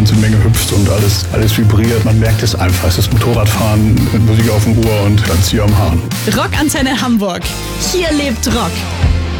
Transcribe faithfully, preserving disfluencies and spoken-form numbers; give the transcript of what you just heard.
ganze Menge hüpft und alles, alles vibriert. Man merkt es einfach. Es ist Motorradfahren mit Musik auf dem Ohr und dann Zieh am Hahn. Rockantenne Hamburg. Hier lebt Rock.